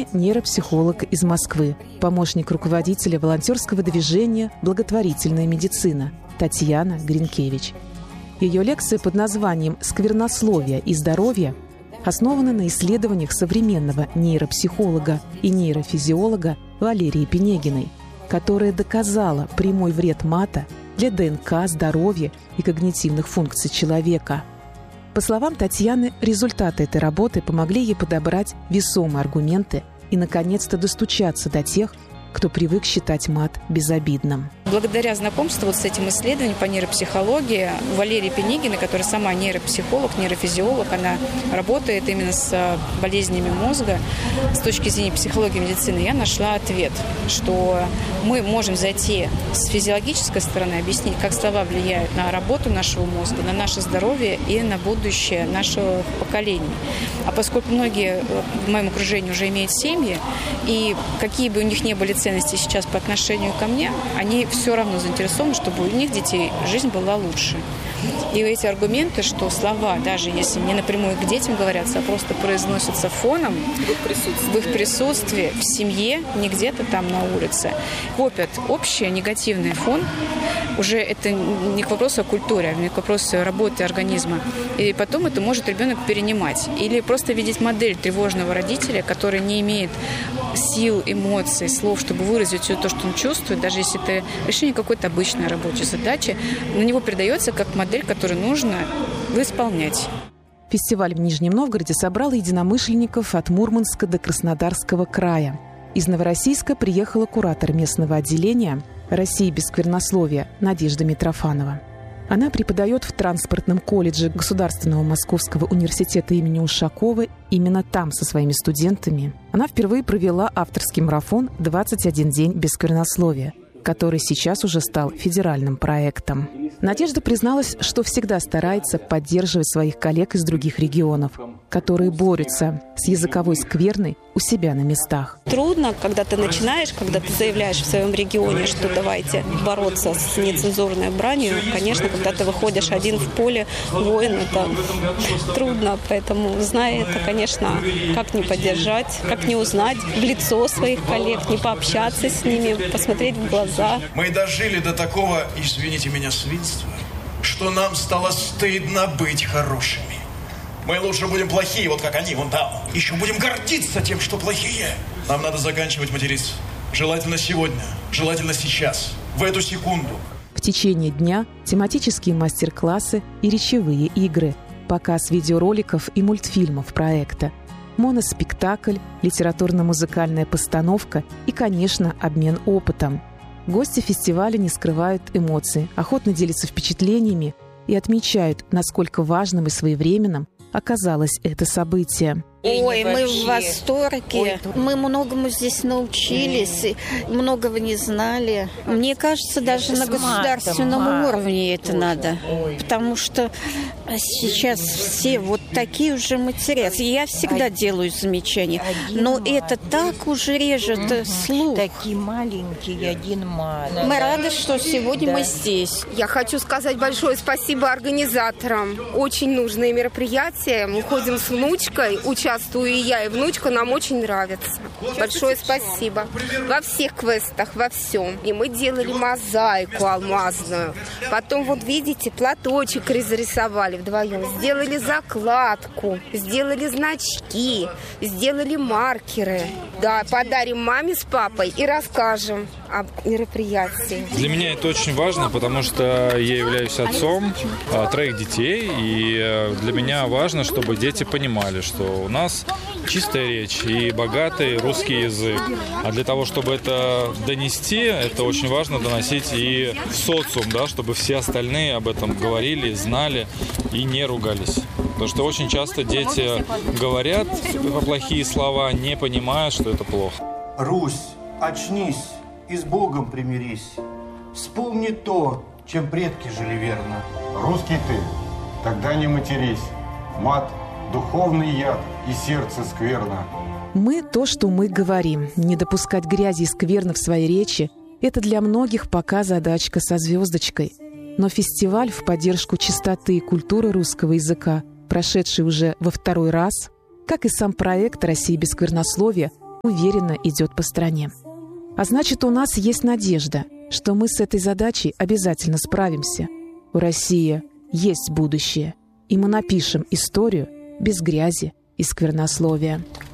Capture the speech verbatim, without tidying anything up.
нами нейропсихолог из Москвы, помощник руководителя волонтерского движения «Благотворительная медицина» Татьяна Гринкевич. Ее лекция под названием «Сквернословие и здоровье» основана на исследованиях современного нейропсихолога и нейрофизиолога Валерии Пинегиной, которая доказала прямой вред мата для ДНК, здоровья и когнитивных функций человека. По словам Татьяны, результаты этой работы помогли ей подобрать весомые аргументы и, наконец-то, достучаться до тех, кто привык считать мат безобидным. Благодаря знакомству вот с этим исследованием по нейропсихологии Валерии Пинегиной, которая сама нейропсихолог, нейрофизиолог, она работает именно с болезнями мозга. С точки зрения психологии и медицины я нашла ответ, что мы можем зайти с физиологической стороны, объяснить, как слова влияют на работу нашего мозга, на наше здоровье и на будущее нашего поколения. А поскольку многие в моем окружении уже имеют семьи, и какие бы у них ни были ценности сейчас по отношению ко мне, они все равно заинтересованы, чтобы у них детей жизнь была лучше. И эти аргументы, что слова, даже если не напрямую к детям говорятся, а просто произносятся фоном в их присутствии, в, их присутствии, в семье, не где-то там на улице, копят общий негативный фон. Уже это не к вопросу о культуре, а не к вопросу работы организма. И потом это может ребенок перенимать. Или просто видеть модель тревожного родителя, который не имеет сил, эмоций, слов, чтобы выразить все то, что он чувствует, даже если это решение какой-то обычной рабочей задачи, на него передается как модель, которую нужно исполнять. Фестиваль в Нижнем Новгороде собрал единомышленников от Мурманска до Краснодарского края. Из Новороссийска приехала куратор местного отделения «России без сквернословия» Надежда Митрофанова. Она преподает в транспортном колледже Государственного Московского университета имени Ушакова. Именно там со своими студентами она впервые провела авторский марафон «двадцать один день без сквернословия», который сейчас уже стал федеральным проектом. Надежда призналась, что всегда старается поддерживать своих коллег из других регионов, которые борются с языковой скверной у себя на местах. Трудно, когда ты начинаешь, когда ты заявляешь в своем регионе, что давайте бороться с нецензурной бранью. Конечно, когда ты выходишь один в поле, воин, это трудно. Поэтому, зная это, конечно, как не поддержать, как не узнать в лицо своих коллег, не пообщаться с ними, посмотреть в глаза. Мы дожили до такого, извините меня, свинства, что нам стало стыдно быть хорошими. Мы лучше будем плохие, вот как они, вон там. Еще будем гордиться тем, что плохие. Нам надо заканчивать материться. Желательно сегодня, желательно сейчас, в эту секунду. В течение дня тематические мастер-классы и речевые игры, показ видеороликов и мультфильмов проекта, моноспектакль, литературно-музыкальная постановка и, конечно, обмен опытом. Гости фестиваля не скрывают эмоций, охотно делятся впечатлениями и отмечают, насколько важным и своевременным оказалось это событие. Ой, мы в восторге. Ой, мы многому здесь научились, многого не знали. Мне кажется, даже на государственном уровне это надо. Потому что сейчас все вот такие уже материалы. Я всегда делаю замечания, но это так уже режет слух. Такие маленькие, один маленький. Мы рады, что сегодня мы здесь. Я хочу сказать большое спасибо организаторам. Очень нужное мероприятие. Мы ходим с внучкой, участвуем. Участвую и я, и внучка, нам очень нравится. Большое спасибо. Во всех квестах, во всем. И мы делали мозаику алмазную. Потом, вот видите, платочек разрисовали вдвоем. Сделали закладку, сделали значки, сделали маркеры. Да, подарим маме с папой и расскажем об мероприятии. Для меня это очень важно, потому что я являюсь отцом а, троих детей, и а, для меня важно, чтобы дети понимали, что у нас чистая речь и богатый русский язык. А для того, чтобы это донести, это очень важно доносить и в социум, да, чтобы все остальные об этом говорили, знали и не ругались. Потому что очень часто дети говорят плохие слова, не понимая, что это плохо. Русь, очнись и с Богом примирись. Вспомни то, чем предки жили верно. Русский ты, тогда не матерись. Мат – духовный яд и сердце скверно. Мы – то, что мы говорим. Не допускать грязи и скверны в своей речи – это для многих пока задачка со звездочкой. Но фестиваль в поддержку чистоты и культуры русского языка, прошедший уже во второй раз, как и сам проект «Россия без сквернословия», уверенно идет по стране. А значит, у нас есть надежда, что мы с этой задачей обязательно справимся. У России есть будущее, и мы напишем историю без грязи и сквернословия.